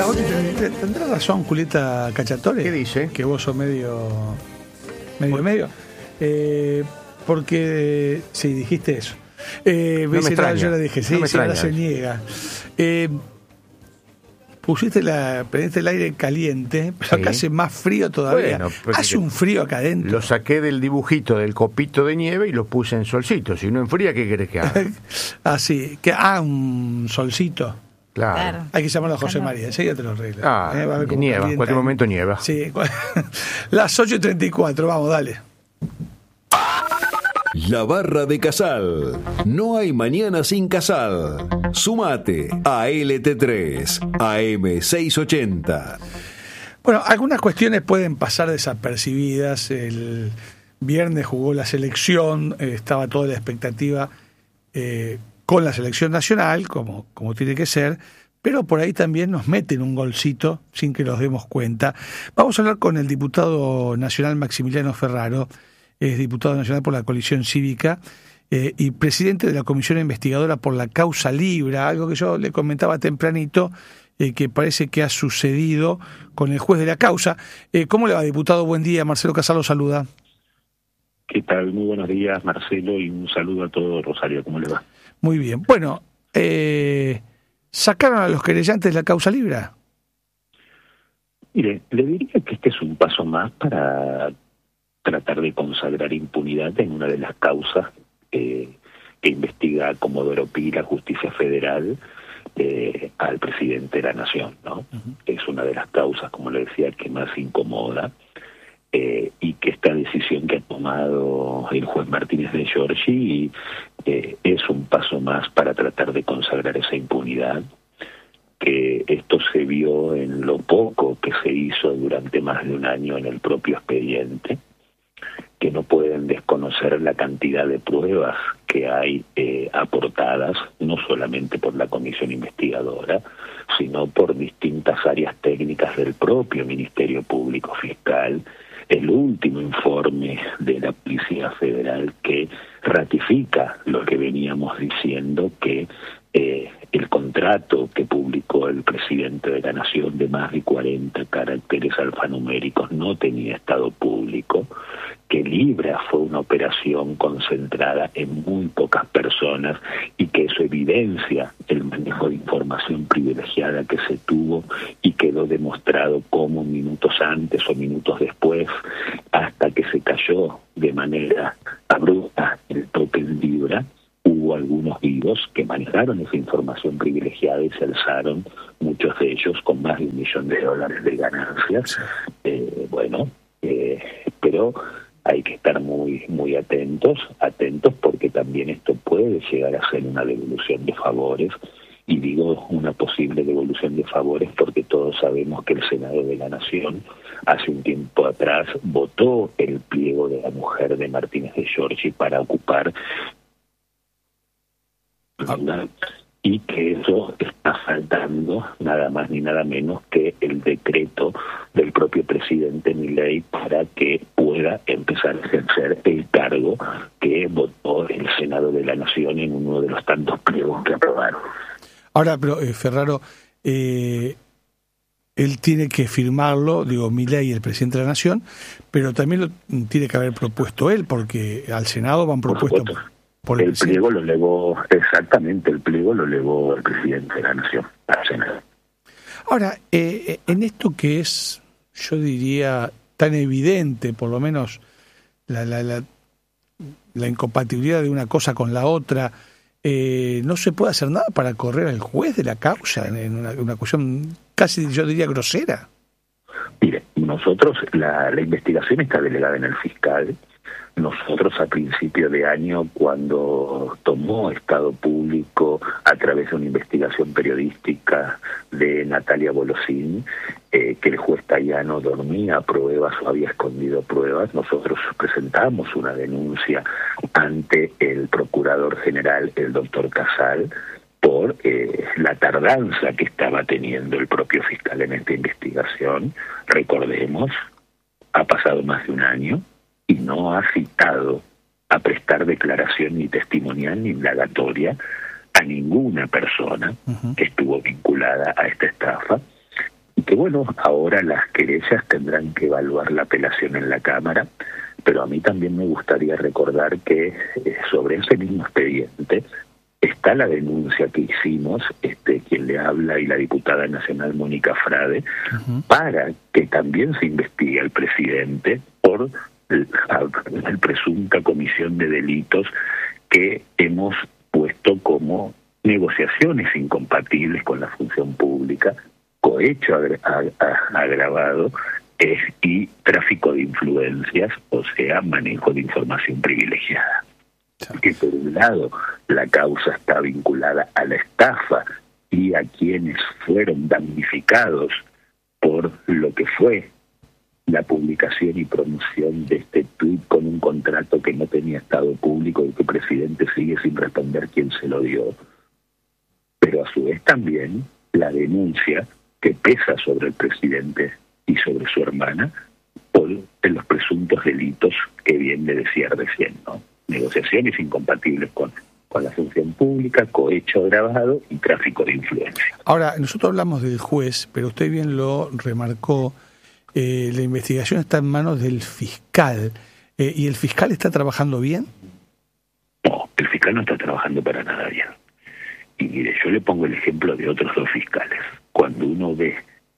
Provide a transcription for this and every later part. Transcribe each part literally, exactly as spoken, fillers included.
vos te- tendrás razón, Julieta Cacciatore. ¿Qué dice? Que vos sos medio. medio, medio. Eh, porque. Sí, dijiste eso. Eh, No me dice, extraña. yo le dije, sí, No me sí, ahora extraña. se niega. Eh, pusiste la, prendiste el aire caliente, pero Sí. acá hace más frío todavía. Bueno, porque hace un frío acá adentro. Lo saqué del dibujito del copito de nieve y lo puse en solcito. Si no enfría, ¿qué querés que haga? ah, sí. Que, ah, un solcito. Claro. Claro. Hay que llamarlo a José Claro. María, enseguida te lo arregla. Ah, Eh, va a ver cómo nieva, en calienta. cualquier momento nieva. Sí, las ocho y treinta y cuatro, vamos, dale. La Barra de Casal. No hay mañana sin Casal. Sumate a L T tres, A M seiscientos ochenta. Bueno, algunas cuestiones pueden pasar desapercibidas. El viernes jugó la selección, eh, estaba toda la expectativa eh, con la selección nacional, como, como tiene que ser, pero por ahí también nos meten un golcito sin que nos demos cuenta. Vamos a hablar con el diputado nacional Maximiliano Ferraro, es diputado nacional por la coalición cívica eh, y presidente de la comisión investigadora por la causa Libra, algo que yo le comentaba tempranito, eh, que parece que ha sucedido con el juez de la causa. Eh, ¿Cómo le va, diputado? Buen día, Marcelo Casal lo saluda. ¿Qué tal? Muy buenos días, Marcelo, y un saludo a todo Rosario. ¿Cómo le va? Muy bien. Bueno, eh, ¿sacaron a los querellantes de la causa Libra? Mire, le diría que este es un paso más para tratar de consagrar impunidad en una de las causas eh, que investiga Comodoro Pi, la Justicia Federal, eh, al presidente de la Nación, ¿no? Uh-huh. Es una de las causas, como le decía, que más incomoda, eh, y que esta decisión que ha tomado el juez Martínez de Giorgi eh, es un paso más para tratar de consagrar esa impunidad, que esto se vio en lo poco que se hizo durante más de un año en el propio expediente, que no pueden desconocer la cantidad de pruebas que hay eh, aportadas, no solamente por la comisión investigadora, sino por distintas áreas técnicas del propio Ministerio Público Fiscal, el último informe de la Policía Federal que ratifica lo que veníamos diciendo, que eh, el contrato que publicó el presidente de la Nación de más de cuarenta caracteres alfanuméricos no tenía estado público, que Libra fue una operación concentrada en muy pocas personas y que eso evidencia el manejo de información privilegiada que se tuvo y quedó demostrado como minutos antes o minutos después, hasta que se cayó de manera abrupta el toque en Libra, hubo algunos vivos que manejaron esa información privilegiada y se alzaron, muchos de ellos con más de un millón de dólares de ganancias. Eh, bueno, eh, pero hay que estar muy muy atentos, atentos porque también esto puede llegar a ser una devolución de favores, y digo una posible devolución de favores porque todos sabemos que el Senado de la Nación hace un tiempo atrás votó el pliego de la mujer de Martínez de Giorgi para ocupar, y que eso está faltando nada más ni nada menos que el decreto del propio presidente Milei para que pueda empezar a ejercer el cargo que votó el Senado de la Nación en uno de los tantos pliegos que aprobaron. Ahora, pero eh, Ferraro, eh, él tiene que firmarlo, digo, Milei, el presidente de la Nación, pero también lo tiene que haber propuesto él, porque al Senado van propuestos por, por el, el pliego lo elevó, exactamente, el pliego lo elevó el presidente de la Nación al Senado. Ahora, eh, en esto que es, yo diría, tan evidente, por lo menos la, la, la, la incompatibilidad de una cosa con la otra, eh, no se puede hacer nada para correr al juez de la causa en, en una, una cuestión casi, yo diría, grosera. Mire, nosotros, la, la investigación está delegada en el fiscal. Nosotros a principio de año, cuando tomó estado público a través de una investigación periodística de Natalia Bolosín, eh, que el juez Tayano dormía pruebas o había escondido pruebas, nosotros presentamos una denuncia ante el procurador general, el doctor Casal, por eh, la tardanza que estaba teniendo el propio fiscal en esta investigación. Recordemos, ha pasado más de un año y no ha citado a prestar declaración ni testimonial ni indagatoria a ninguna persona uh-huh. que estuvo vinculada a esta estafa. bueno, ahora las querellas tendrán que evaluar la apelación en la Cámara, pero a mí también me gustaría recordar que eh, sobre ese mismo expediente está la denuncia que hicimos, este, quien le habla y la diputada nacional Mónica Frade, uh-huh. para que también se investigue al presidente por la presunta comisión de delitos que hemos puesto como negociaciones incompatibles con la función pública, cohecho agra- a- agravado eh, y tráfico de influencias, o sea, manejo de información privilegiada. Que por un lado la causa está vinculada a la estafa y a quienes fueron damnificados por lo que fue la publicación y promoción de este tuit con un contrato que no tenía estado público y que el presidente sigue sin responder quién se lo dio. Pero a su vez también la denuncia que pesa sobre el presidente y sobre su hermana por los presuntos delitos que bien le decía recién, ¿no? Negociaciones incompatibles con, con la función pública, cohecho agravado y tráfico de influencia. Ahora, nosotros hablamos del juez, pero usted bien lo remarcó, eh, la investigación está en manos del fiscal. Eh, ¿Y el fiscal está trabajando bien? No, el fiscal no está trabajando para nada bien. Y mire, yo le pongo el ejemplo de otros dos fiscales. Cuando uno ve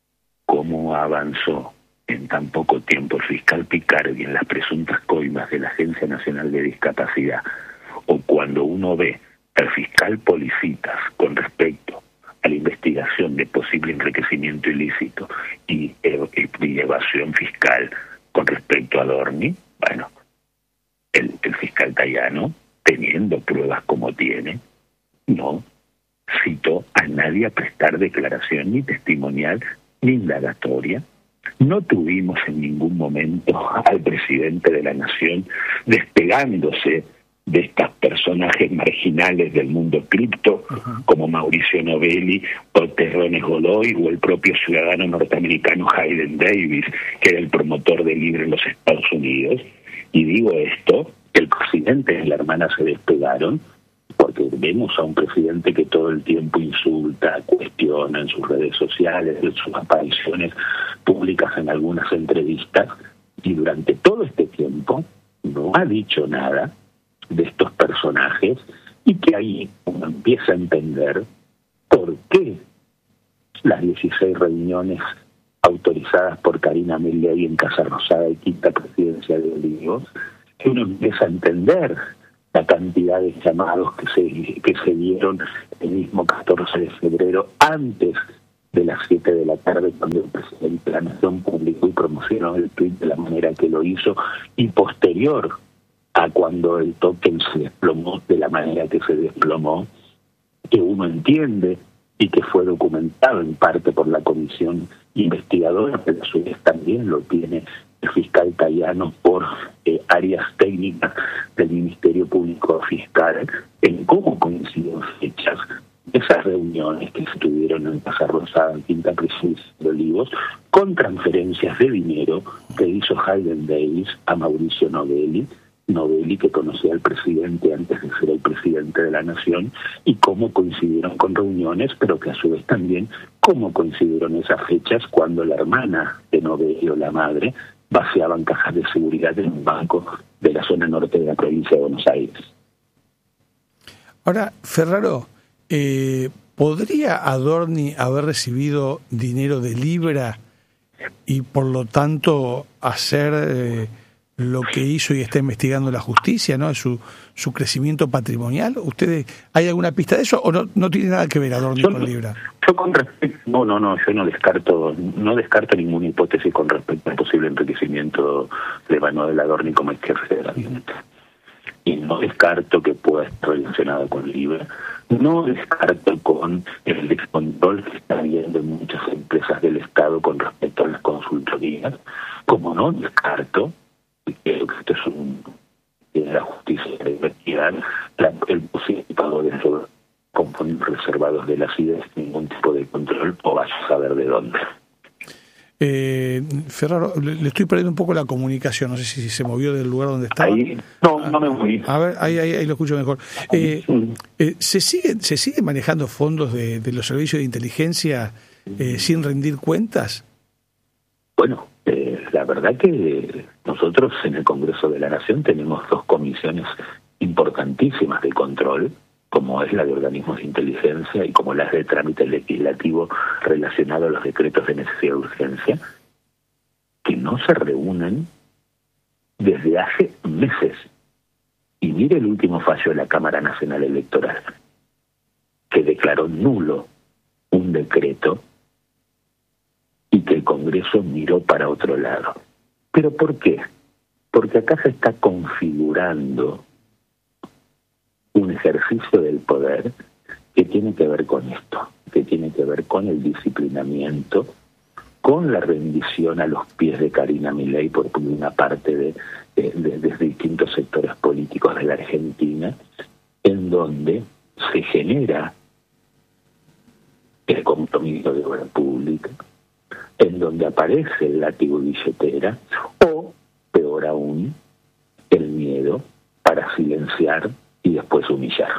cómo avanzó en tan poco tiempo el fiscal Picardi en las presuntas coimas de la Agencia Nacional de Discapacidad, o cuando uno ve al fiscal Policitas con respecto a la investigación de posible enriquecimiento ilícito y, y evasión fiscal con respecto a Dorni, bueno, el, el fiscal Tayano, teniendo pruebas como tiene, no citó a nadie a prestar declaración ni testimonial ni indagatoria. No tuvimos en ningún momento al presidente de la Nación despegándose de estos personajes marginales del mundo cripto, uh-huh. como Mauricio Novelli o Terrones Godoy o el propio ciudadano norteamericano Hayden Davis, que era el promotor de Libre en los Estados Unidos. Y digo esto, el presidente y la hermana se despegaron porque vemos a un presidente que todo el tiempo insulta, cuestiona en sus redes sociales, en sus apariciones públicas en algunas entrevistas, y durante todo este tiempo no ha dicho nada de estos personajes, y que ahí uno empieza a entender por qué las dieciséis reuniones autorizadas por Karina Milley en Casa Rosada y Quinta Presidencia de Olivos, que uno empieza a entender la cantidad de llamados que se que se dieron el mismo catorce de febrero, antes de las siete de la tarde, cuando el presidente de la Nación publicó y promocionó el tuit de la manera que lo hizo, y posterior a cuando el token se desplomó de la manera que se desplomó, que uno entiende y que fue documentado en parte por la comisión investigadora, pero a su vez también lo tiene el fiscal Tayano por eh, áreas técnicas del Ministerio Público Fiscal, en cómo coinciden fechas de esas reuniones que se tuvieron en Casa Rosada, en Quinta Presidencia de Olivos, con transferencias de dinero que hizo Hayden Davis a Mauricio Novelli, Novelli que conocía al presidente antes de ser el presidente de la Nación, y cómo coincidieron con reuniones, pero que a su vez también cómo coincidieron esas fechas cuando la hermana de Novelli o la madre vaciaban cajas de seguridad en un banco de la zona norte de la provincia de Buenos Aires. Ahora, Ferraro, eh, ¿podría Adorni haber recibido dinero de Libra y por lo tanto hacer eh, lo que hizo y está investigando la justicia, ¿no? Su, su crecimiento patrimonial? ¿Ustedes hay alguna pista de eso o no, no tiene nada que ver Adorni yo, con Libra? Yo con respecto, no, no, no, yo no descarto, no descarto ninguna hipótesis con respecto al posible enriquecimiento de Manuel Adorni como ex jefe de la avioneta. Y no descarto que pueda estar relacionado con Libra. No descarto con el descontrol que está habiendo en muchas empresas del Estado con respecto a las consultorías. Como no descarto, y creo que esto es un de la justicia de investigar, la, el posible pago de esos componentes reservados de las I D E sin ningún tipo de control, o vaya a saber de dónde. Eh, Ferraro, le, le estoy perdiendo un poco la comunicación, no sé si, si se movió del lugar donde estaba. Ahí, no, no me moví. A ver, ahí, ahí, ahí lo escucho mejor. Eh, eh, ¿se sigue, se sigue manejando fondos de, de los servicios de inteligencia eh, sin rendir cuentas? Bueno, eh, la verdad que nosotros en el Congreso de la Nación tenemos dos comisiones importantísimas de control, como es la de organismos de inteligencia y como las de trámite legislativo relacionado a los decretos de necesidad de urgencia, que no se reúnen desde hace meses. Y mire el último fallo de la Cámara Nacional Electoral, que declaró nulo un decreto y que el Congreso miró para otro lado. ¿Pero por qué? Porque acá se está configurando un ejercicio del poder que tiene que ver con esto, que tiene que ver con el disciplinamiento, con la rendición a los pies de Karina Milei por una parte de, de, de, de distintos sectores políticos de la Argentina, en donde se genera el compromiso de obra pública, en donde aparece el látigo billetera, o, peor aún, el miedo para silenciar y después humillar.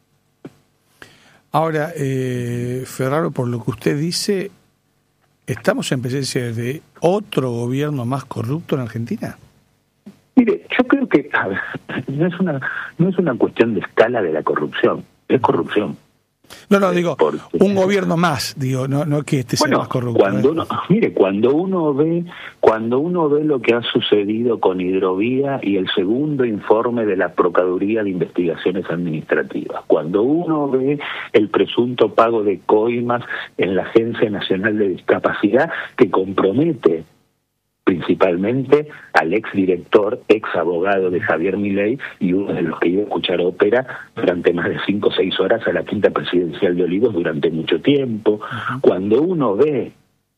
Ahora, eh, Ferraro, por lo que usted dice, ¿estamos en presencia de otro gobierno más corrupto en Argentina? Mire, yo creo que a ver, no es una no es una cuestión de escala de la corrupción, es corrupción. No, no, digo, Porque, un gobierno más, digo, no, no que este bueno, sea más corrupto. Cuando ¿eh? uno, mire, cuando uno ve, cuando uno ve lo que ha sucedido con Hidrovía y el segundo informe de la Procuraduría de Investigaciones Administrativas, cuando uno ve el presunto pago de coimas en la Agencia Nacional de Discapacidad que compromete principalmente al exdirector, ex abogado de Javier Milei y uno de los que iba a escuchar ópera durante más de cinco o seis horas a la Quinta Presidencial de Olivos durante mucho tiempo. Uh-huh. Cuando uno ve,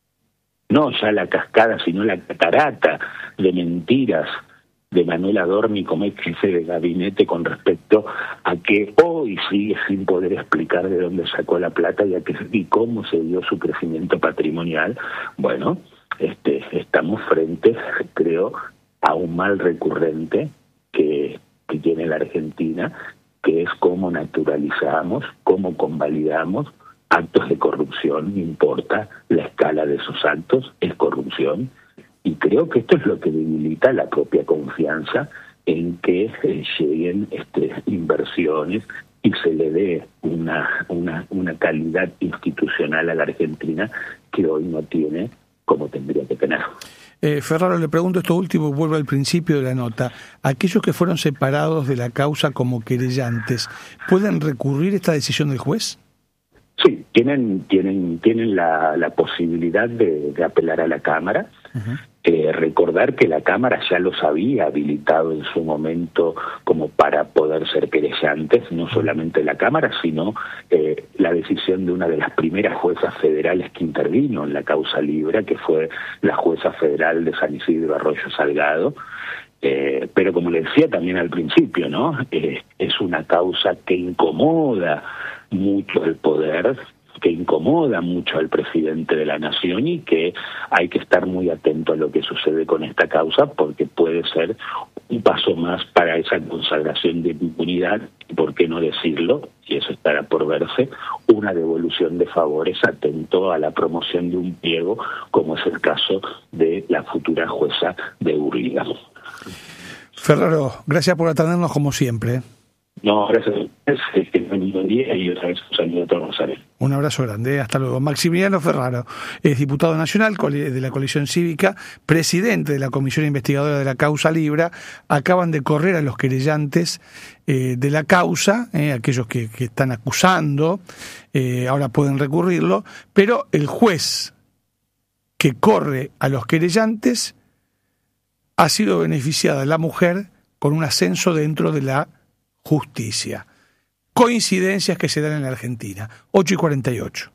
no ya la cascada, sino la catarata de mentiras de Manuel Adorni como ex jefe de gabinete con respecto a que hoy sigue sin poder explicar de dónde sacó la plata y, a que, y cómo se dio su crecimiento patrimonial, bueno, Este, estamos frente, creo, a un mal recurrente que, que tiene la Argentina, que es cómo naturalizamos, cómo convalidamos actos de corrupción, no importa la escala de esos actos, es corrupción, y creo que esto es lo que debilita la propia confianza en que eh, lleguen este, inversiones y se le dé una, una, una calidad institucional a la Argentina que hoy no tiene como tendría que tener. Eh, Ferraro, le pregunto esto último, vuelvo al principio de la nota. Aquellos que fueron separados de la causa como querellantes, ¿pueden recurrir esta decisión del juez? Sí, tienen tienen tienen la, la posibilidad de, de apelar a la Cámara. Uh-huh. Eh, recordar que la Cámara ya los había habilitado en su momento como para poder ser querellantes, no solamente la Cámara, sino eh, la decisión de una de las primeras juezas federales que intervino en la causa Libra, que fue la jueza federal de San Isidro Arroyo Salgado. Eh, pero como le decía también al principio, ¿no? Eh, es una causa que incomoda mucho el poder, que incomoda mucho al presidente de la Nación y que hay que estar muy atento a lo que sucede con esta causa porque puede ser un paso más para esa consagración de impunidad, y por qué no decirlo, y eso estará por verse, una devolución de favores atento a la promoción de un pliego, como es el caso de la futura jueza de Urriga. Ferraro, gracias por atendernos como siempre. No, gracias a ustedes, que tengan un buen día y otra vez un saludo a todos Rosario. Un abrazo grande, hasta luego. Maximiliano Ferraro es diputado nacional de la coalición cívica, presidente de la comisión investigadora de la causa Libra. Acaban de correr a los querellantes eh, de la causa, eh, aquellos que, que están acusando, eh, ahora pueden recurrirlo, pero el juez que corre a los querellantes ha sido beneficiada la mujer con un ascenso dentro de la justicia. Coincidencias que se dan en la Argentina. ocho y cuarenta y ocho.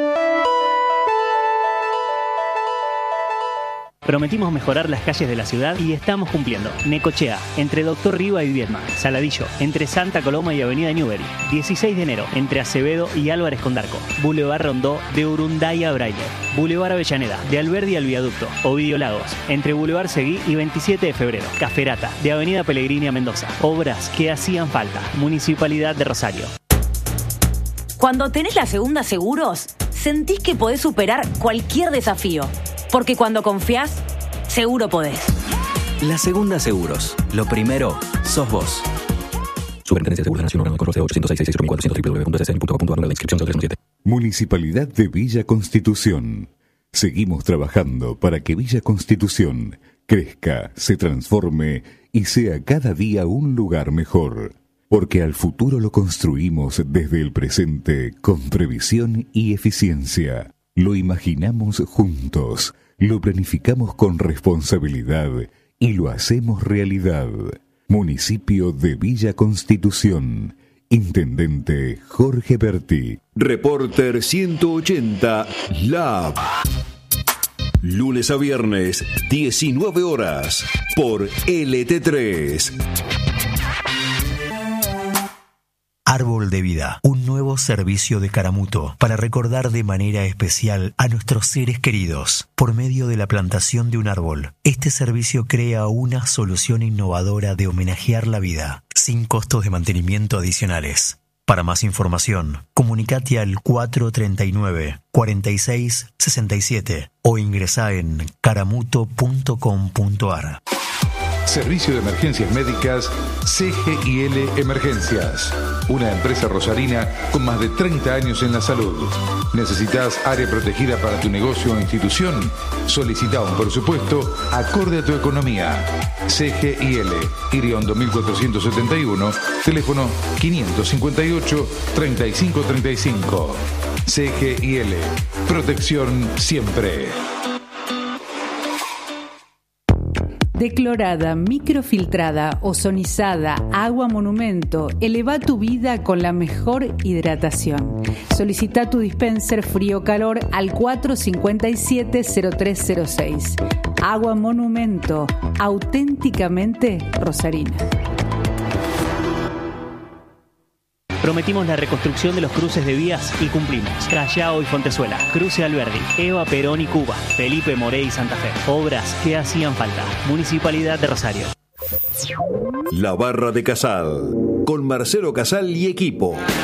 Prometimos mejorar las calles de la ciudad y estamos cumpliendo. Necochea, entre Doctor Riva y Viedma. Saladillo, entre Santa Coloma y Avenida Newbery. dieciséis de enero, entre Acevedo y Álvarez Condarco. Boulevard Rondó, de Urunday a Braille. Boulevard Avellaneda, de Alberdi al Viaducto. Ovidio Lagos, entre Boulevard Seguí y veintisiete de febrero. Caferata, de Avenida Pellegrini a Mendoza. Obras que hacían falta. Municipalidad de Rosario. Cuando tenés la segunda seguros, sentís que podés superar cualquier desafío. Porque cuando confiás, seguro podés. La Segunda Seguros. Lo primero, sos vos. Superintendencia de Seguros de la Nación, Correo ochocientos seis, seiscientos cuatrocientos, w w w punto s s n punto com punto a r, la inscripción cero tres siete. Municipalidad de Villa Constitución. Seguimos trabajando para que Villa Constitución crezca, se transforme y sea cada día un lugar mejor. Porque al futuro lo construimos desde el presente con previsión y eficiencia. Lo imaginamos juntos, lo planificamos con responsabilidad y lo hacemos realidad. Municipio de Villa Constitución. Intendente Jorge Berti. Reporter ciento ochenta Lab. Lunes a viernes, diecinueve horas, por L T tres. Árbol de Vida, un nuevo servicio de Caramuto para recordar de manera especial a nuestros seres queridos por medio de la plantación de un árbol. Este servicio crea una solución innovadora de homenajear la vida, sin costos de mantenimiento adicionales. Para más información, comunicate al cuatro treinta y nueve, cuarenta y seis, sesenta y siete o ingresá en caramuto punto com punto a r. Servicio de Emergencias Médicas C G I L Emergencias. Una empresa rosarina con más de treinta años en la salud. ¿Necesitas área protegida para tu negocio o institución? Solicita un presupuesto acorde a tu economía. C G I L, Iriondo mil cuatrocientos setenta y uno, teléfono quinientos cincuenta y ocho, treinta y cinco treinta y cinco. C G I L, protección siempre. Declorada, microfiltrada, ozonizada, agua monumento. Eleva tu vida con la mejor hidratación. Solicita tu dispenser frío-calor al cuatro cinco siete, cero tres cero seis. Agua monumento, auténticamente rosarina. Prometimos la reconstrucción de los cruces de vías y cumplimos. Callao y Fontezuela, Cruce Alberdi, Eva Perón y Cuba, Felipe Moré y Santa Fe. Obras que hacían falta. Municipalidad de Rosario. La Barra de Casal, con Marcelo Casal y equipo.